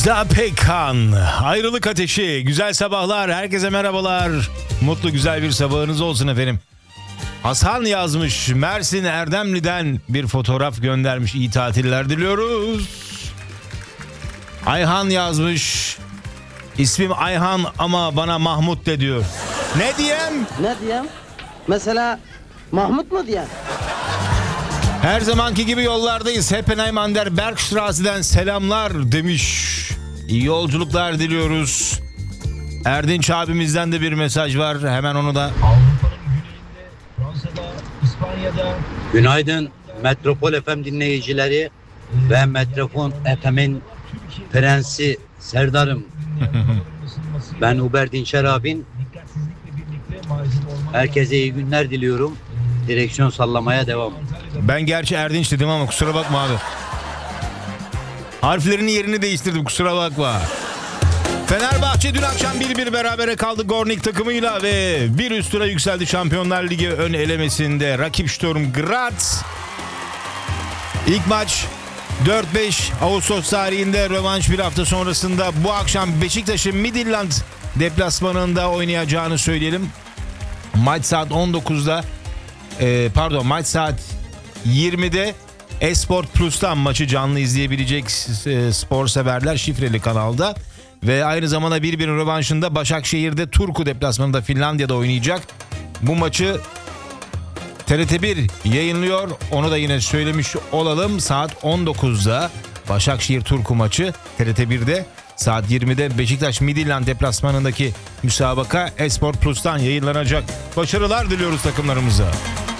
Zapekan, ayrılık ateşi, güzel sabahlar, herkese merhabalar. Mutlu güzel bir sabahınız olsun efendim. Hasan yazmış, Mersin Erdemli'den bir fotoğraf göndermiş, iyi tatiller diliyoruz. Ayhan yazmış, ismim Ayhan ama bana Mahmut de diyor. Ne diyem? Ne diyeyim? Mesela Mahmut mu diyeyim? Her zamanki gibi yollardayız. Heppenheim der Bergstrasse'den selamlar demiş. İyi yolculuklar diliyoruz. Erdinç abimizden de bir mesaj var. Hemen onu da... Avrupa'nın güneyinde, Fransa'da, İspanya'da. Günaydın Metropol FM dinleyicileri ve Metropol FM'in prensi Serdar'ım. Ben Uber Dinçer abin. Herkese iyi günler diliyorum. Direksiyon sallamaya devam. Ben gerçi Erdinç dedim ama kusura bakma abi. Harflerin yerini değiştirdim, kusura bakma. Fenerbahçe dün akşam 1-1 berabere kaldı Gornik takımıyla ve bir üst tura yükseldi Şampiyonlar Ligi ön elemesinde. Rakip Sturm Graz. İlk maç 4-5 Ağustos tarihinde, rövanş bir hafta sonrasında bu akşam Beşiktaş'ın Midtjylland deplasmanında oynayacağını söyleyelim. Maç saat 19'da maç saat 20'de Esport Plus'tan maçı canlı izleyebilecek spor severler şifreli kanalda. Ve aynı zamanda 1-1 rövanşında Başakşehir'de Turku deplasmanında Finlandiya'da oynayacak. Bu maçı TRT1 yayınlıyor. Onu da yine söylemiş olalım. Saat 19'da Başakşehir Turku maçı TRT1'de. Saat 20'de Beşiktaş Midtjylland deplasmanındaki müsabaka Esport Plus'tan yayınlanacak. Başarılar diliyoruz takımlarımıza.